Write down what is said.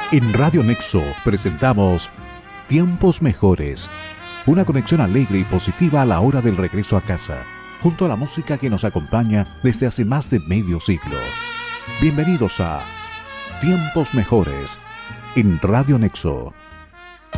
En Radio Nexo presentamos Tiempos Mejores, una conexión alegre y positiva a la hora del regreso a casa, junto a la música que nos acompaña desde hace más de medio siglo. Bienvenidos a Tiempos Mejores en Radio Nexo.